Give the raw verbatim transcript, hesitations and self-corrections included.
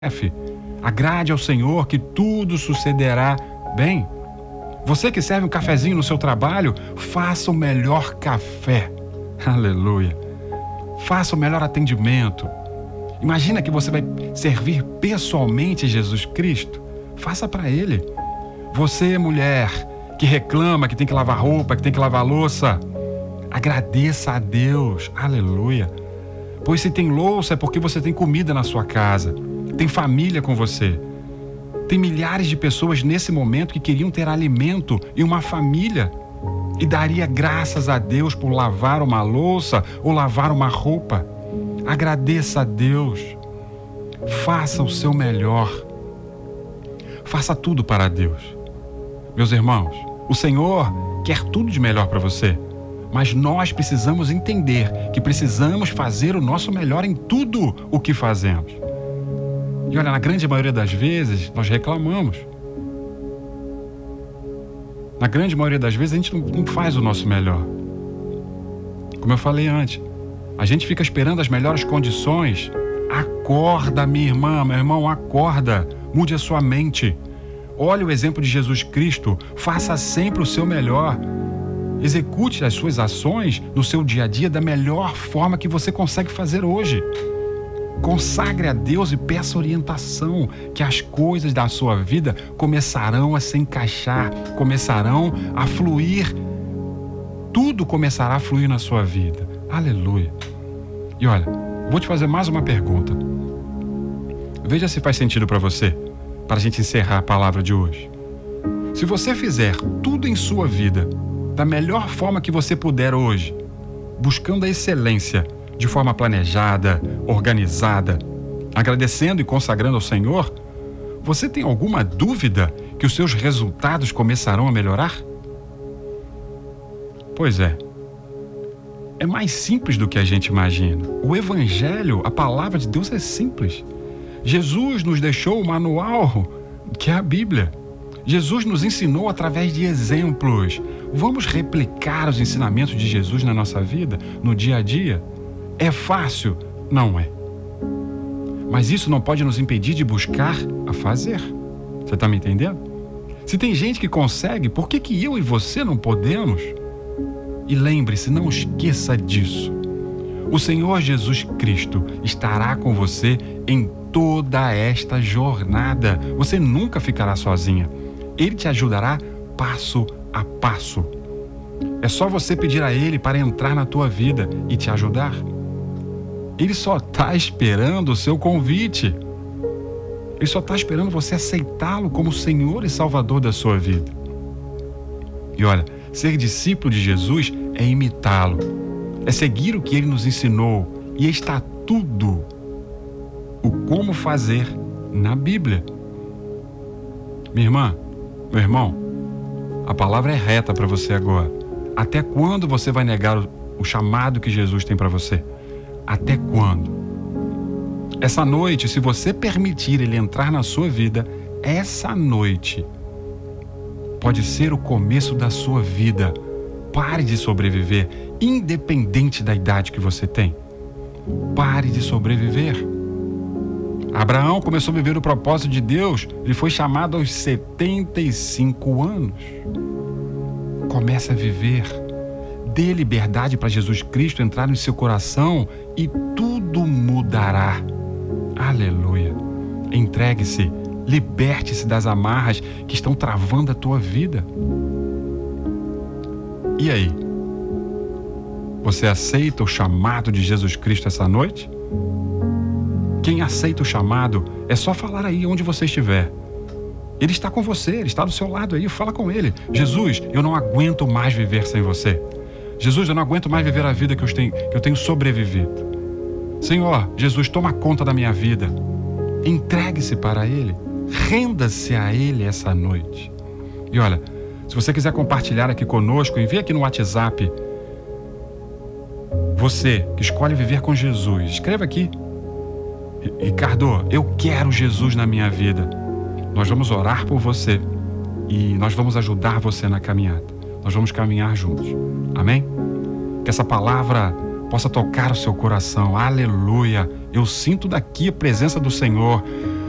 chefe. Agrade ao Senhor que tudo sucederá bem. Você que serve um cafezinho no seu trabalho, faça o melhor café. Aleluia. Faça o melhor atendimento. Imagina que você vai servir pessoalmente Jesus Cristo. Faça para Ele. Você, mulher, que reclama que tem que lavar roupa, que tem que lavar louça, agradeça a Deus. Aleluia. Pois se tem louça é porque você tem comida na sua casa. Tem família com você. Tem milhares de pessoas nesse momento que queriam ter alimento e uma família. E daria graças a Deus por lavar uma louça ou lavar uma roupa. Agradeça a Deus. Faça o seu melhor. Faça tudo para Deus. Meus irmãos, o Senhor quer tudo de melhor para você. Mas nós precisamos entender que precisamos fazer o nosso melhor em tudo o que fazemos. E olha, na grande maioria das vezes, nós reclamamos. Na grande maioria das vezes, a gente não faz o nosso melhor. Como eu falei antes, a gente fica esperando as melhores condições. Acorda, minha irmã, meu irmão, acorda. Mude a sua mente. Olhe o exemplo de Jesus Cristo. Faça sempre o seu melhor. Execute as suas ações no seu dia a dia da melhor forma que você consegue fazer hoje. Consagre a Deus e peça orientação, que as coisas da sua vida começarão a se encaixar, começarão a fluir. Tudo começará a fluir na sua vida. Aleluia. E olha, vou te fazer mais uma pergunta. Veja se faz sentido para você, para a gente encerrar a palavra de hoje. Se você fizer tudo em sua vida da melhor forma que você puder hoje, buscando a excelência, de forma planejada, organizada, agradecendo e consagrando ao Senhor, você tem alguma dúvida que os seus resultados começarão a melhorar? Pois é. É mais simples do que a gente imagina. O Evangelho, a palavra de Deus é simples. Jesus nos deixou o manual, que é a Bíblia. Jesus nos ensinou através de exemplos. Vamos replicar os ensinamentos de Jesus na nossa vida, no dia a dia? É fácil? Não é. Mas isso não pode nos impedir de buscar a fazer. Você está me entendendo? Se tem gente que consegue, por que que eu e você não podemos? E lembre-se, não esqueça disso. O Senhor Jesus Cristo estará com você em toda esta jornada. Você nunca ficará sozinha. Ele te ajudará passo a passo. É só você pedir a Ele para entrar na tua vida e te ajudar. Ele só está esperando o seu convite. Ele só está esperando você aceitá-lo como Senhor e Salvador da sua vida. E olha, ser discípulo de Jesus é imitá-lo. É seguir o que Ele nos ensinou. E está tudo o como fazer na Bíblia. Minha irmã, meu irmão, a palavra é reta para você agora. Até quando você vai negar o, o chamado que Jesus tem para você? Até quando? Essa noite, se você permitir Ele entrar na sua vida, essa noite pode ser o começo da sua vida. Pare de sobreviver, independente da idade que você tem. Pare de sobreviver. Abraão começou a viver o propósito de Deus. Ele foi chamado aos setenta e cinco anos. Comece a viver. Dê liberdade para Jesus Cristo entrar no seu coração e tudo mudará. Aleluia. Entregue-se, liberte-se das amarras que estão travando a tua vida. E aí? Você aceita o chamado de Jesus Cristo essa noite? Quem aceita o chamado, é só falar aí onde você estiver. Ele está com você, Ele está do seu lado aí, fala com Ele. Jesus, eu não aguento mais viver sem você. Jesus, eu não aguento mais viver a vida que eu tenho, que eu tenho sobrevivido. Senhor, Jesus, toma conta da minha vida. Entregue-se para Ele. Renda-se a Ele essa noite. E olha, se você quiser compartilhar aqui conosco, envie aqui no WhatsApp. Você que escolhe viver com Jesus, escreva aqui. Ricardo, eu quero Jesus na minha vida. Nós vamos orar por você e nós vamos ajudar você na caminhada. Nós vamos caminhar juntos. Amém? Que essa palavra possa tocar o seu coração. Aleluia! Eu sinto daqui a presença do Senhor.